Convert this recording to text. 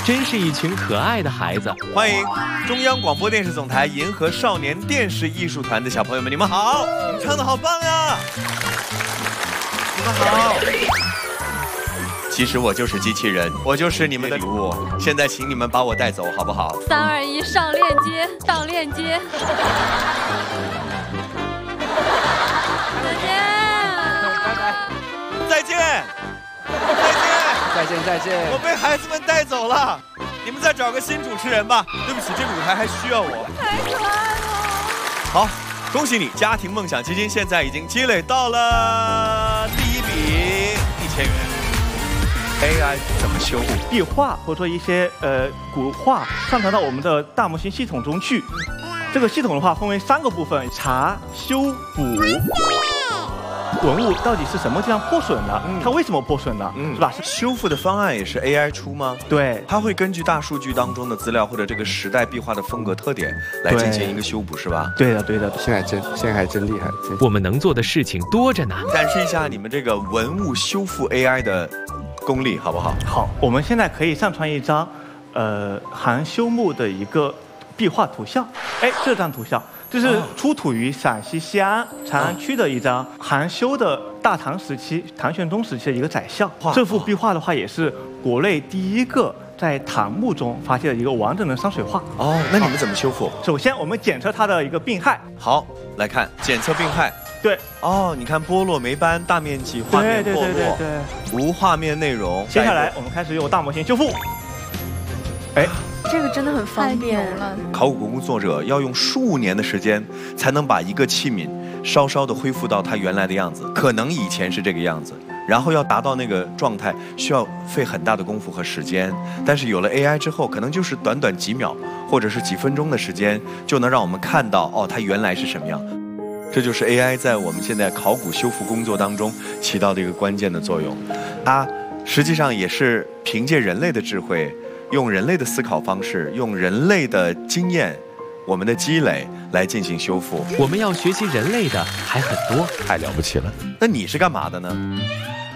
真是一群可爱的孩子。 欢迎中央广播电视总台银河少年电视艺术团的小朋友们，你们好！你们唱得好棒呀！你们好。其实我就是机器人，我就是你们的礼物。现在请你们把我带走，好不好 ？3、2、1，上链接，上链接。 再见，再见， 再见，再见。 我被孩子们带走了，你们再找个新主持人吧。对不起，这个舞台还需要我。 太可爱了。 好，恭喜你，家庭梦想基金现在已经积累到了第一笔1000元。AI 怎么修复壁画或者说一些古画上传到我们的大模型系统中去？这个系统的话分为3个部分：查、修、补。文物到底是什么地方破损了？它为什么破损了？是吧？ 修复的方案也是 AI 出吗？ 对， 它会根据大数据当中的资料或者这个时代壁画的风格特点来进行一个修补，是吧？ 对的，对的。 现在还真厉害。 我们能做的事情多着呢。 展示一下你们这个文物修复 AI 的功力，好不好？ 好，我们现在可以上传一张，含修墓的一个壁画图像。哎，这张图像。这是出土于陕西西安长安区的一张含修的大唐时期、唐玄宗时期的一个宰相。这幅壁画的话，也是国内第一个在唐墓中发现的一个完整的山水画。 哦，那你们怎么修复？ 首先，我们检测它的一个病害。 好，来看检测病害。 对。 哦，你看剥落霉斑，大面积画面剥落，无画面内容。 接下来，我们开始用大模型修复。哎。 这个真的很方便了。 考古工作者要用数年的时间，才能把一个器皿稍稍的恢复到它原来的样子。可能以前是这个样子，然后要达到那个状态，需要费很大的功夫和时间。但是有了 AI 之后，可能就是短短几秒，或者是几分钟的时间，就能让我们看到哦，它原来是什么样。这就是 AI 在我们现在考古修复工作当中起到的一个关键的作用。它实际上也是凭借人类的智慧。用人类的思考方式，用人类的经验，我们的积累来进行修复。 我们要学习人类的还很多， 太了不起了。那你是干嘛的呢？